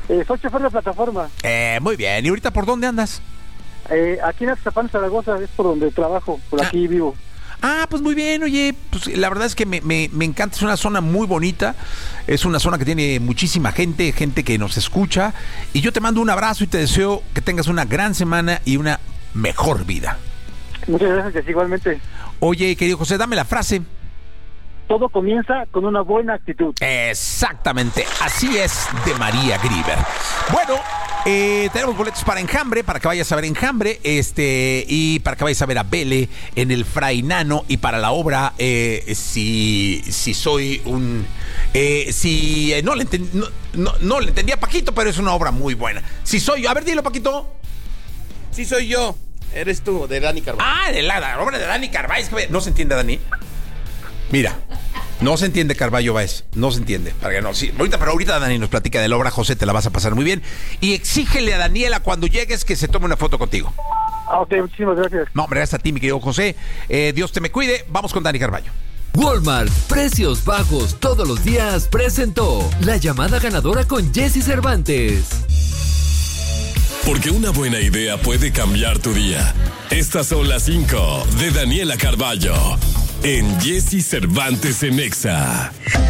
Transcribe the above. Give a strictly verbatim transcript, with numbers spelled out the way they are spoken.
Eh, soy chofer de plataforma. Eh, muy bien. ¿Y ahorita por dónde andas? Eh, aquí en Azcapan, Zaragoza, es por donde trabajo, por aquí Ah. vivo. Ah, pues muy bien, oye, pues la verdad es que me, me, me encanta, es una zona muy bonita, es una zona que tiene muchísima gente, gente que nos escucha, y yo te mando un abrazo y te deseo que tengas una gran semana y una mejor vida. Muchas gracias, igualmente. Oye, querido José, dame la frase. Todo comienza con una buena actitud. Exactamente, así es, de María Grieber. Bueno, eh, tenemos boletos para Enjambre, para que vayas a ver Enjambre, este, y para que vayas a ver a Bele en el Fray Nano, y para la obra, eh, si, si soy un... Eh, si eh, no, le enten, no, no, no le entendía a Paquito, pero es una obra muy buena. Si soy yo, a ver, dilo, Paquito. Sí, soy yo. Eres tú, de Dani Carvajal. Ah, de la, la obra de Dani Carvajal. Es que no se entiende, Dani. Mira, no se entiende Carballo Báez, no se entiende. Para que no, sí, ahorita, pero ahorita Dani nos platica de la obra, José, te la vas a pasar muy bien. Y exígele a Daniela cuando llegues que se tome una foto contigo. Ah, ok, muchísimas gracias. No, hombre, gracias a ti, mi querido José. Eh, Dios te me cuide. Vamos con Dani Carballo. Walmart, precios bajos todos los días, presentó la llamada ganadora con Jesse Cervantes. Porque una buena idea puede cambiar tu día. Estas son las cinco de Daniela Carballo en Jesse Cervantes en Exa.